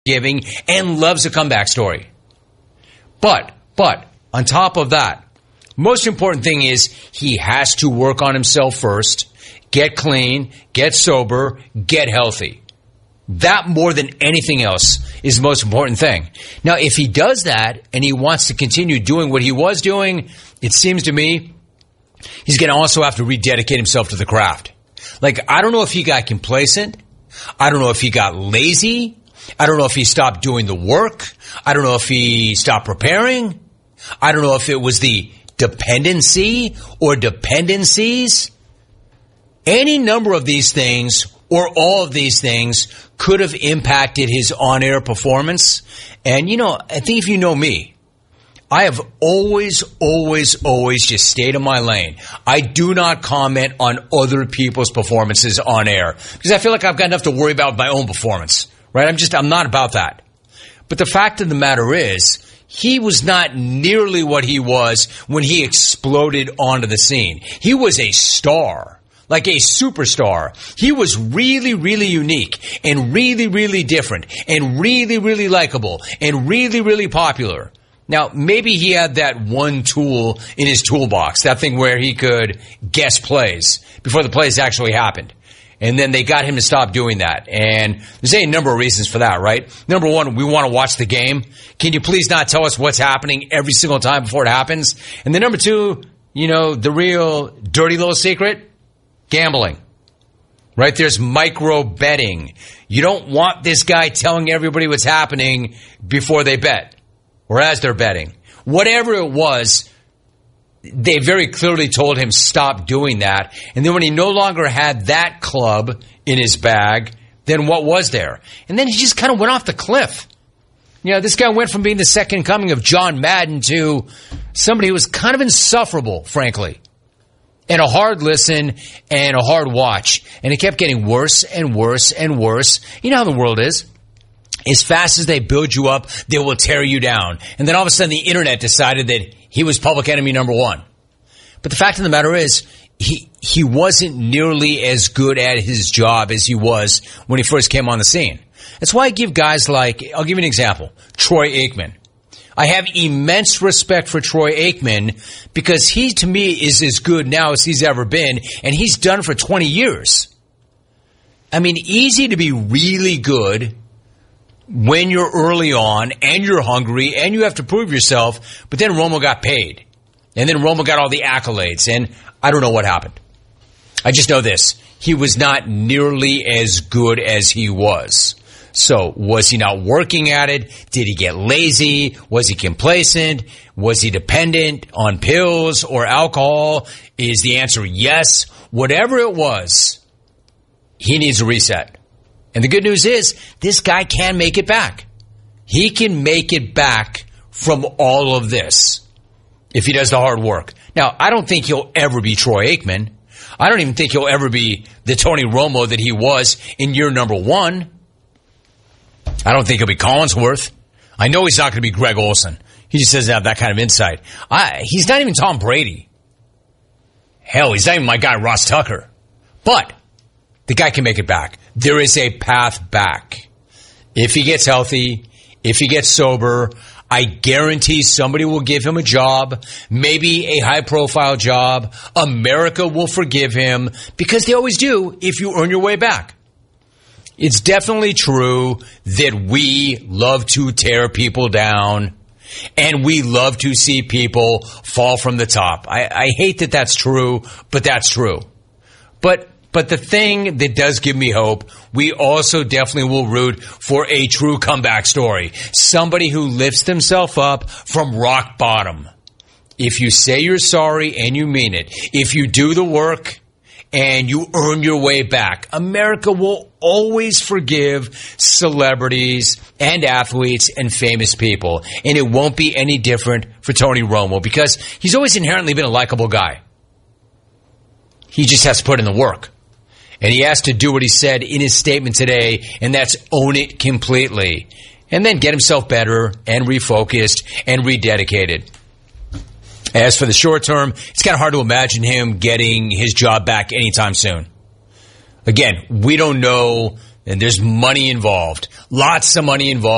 giving and loves a comeback story. But, on top of that, most important thing is he has to work on himself first, get clean, get sober, get healthy. That more than anything else is the most important thing. Now, if he does that and he wants to continue doing what he was doing, it seems to me he's going to also have to rededicate himself to the craft. Like, I don't know if he got complacent. I don't know if he got lazy. I don't know if he stopped doing the work. I don't know if he stopped preparing. I don't know if it was the dependency or dependencies. Any number of these things or all of these things could have impacted his on-air performance. And, I think if you know me, I have always just stayed in my lane. I do not comment on other people's performances on air because I feel like I've got enough to worry about with my own performance, right? I'm not about that. But the fact of the matter is, he was not nearly what he was when he exploded onto the scene. He was a star. Like a superstar. He was really, really unique and really, really different and really, really likable and really, really popular. Now, maybe he had that one tool in his toolbox, that thing where he could guess plays before the plays actually happened. And then they got him to stop doing that. And there's a number of reasons for that, right? Number one, we want to watch the game. Can you please not tell us what's happening every single time before it happens? And then number two, the real dirty little secret? Gambling, right? There's micro betting. You don't want this guy telling everybody what's happening before they bet or as they're betting. Whatever it was, they very clearly told him stop doing that. And then when he no longer had that club in his bag, then what was there? And then he just kind of went off the cliff. This guy went from being the second coming of John Madden to somebody who was kind of insufferable, frankly. And a hard listen and a hard watch. And it kept getting worse and worse and worse. You know how the world is. As fast as they build you up, they will tear you down. And then all of a sudden the internet decided that he was public enemy number one. But the fact of the matter is, he wasn't nearly as good at his job as he was when he first came on the scene. That's why I give guys like, I'll give you an example, Troy Aikman. I have immense respect for Troy Aikman because he, to me, is as good now as he's ever been, and he's done for 20 years. I mean, easy to be really good when you're early on and you're hungry and you have to prove yourself, but then Romo got paid. And then Romo got all the accolades, and I don't know what happened. I just know this. He was not nearly as good as he was. So, was he not working at it? Did he get lazy? Was he complacent? Was he dependent on pills or alcohol? Is the answer yes? Whatever it was, he needs a reset. And the good news is, this guy can make it back. He can make it back from all of this if he does the hard work. Now, I don't think he'll ever be Troy Aikman. I don't even think he'll ever be the Tony Romo that he was in year number one. I don't think he'll be Collinsworth. I know he's not going to be Greg Olsen. He just doesn't have that kind of insight. He's not even Tom Brady. Hell, he's not even my guy Ross Tucker. But the guy can make it back. There is a path back. If he gets healthy, if he gets sober, I guarantee somebody will give him a job, maybe a high-profile job. America will forgive him because they always do if you earn your way back. It's definitely true that we love to tear people down and we love to see people fall from the top. I hate that that's true, but that's true. But the thing that does give me hope, we also definitely will root for a true comeback story. Somebody who lifts themselves up from rock bottom. If you say you're sorry and you mean it, if you do the work and you earn your way back, America will always forgive celebrities and athletes and famous people. And it won't be any different for Tony Romo because he's always inherently been a likable guy. He just has to put in the work. And he has to do what he said in his statement today, and that's own it completely. And then get himself better and refocused and rededicated. As for the short term, it's kind of hard to imagine him getting his job back anytime soon. Again, we don't know, and there's money involved. Lots of money involved.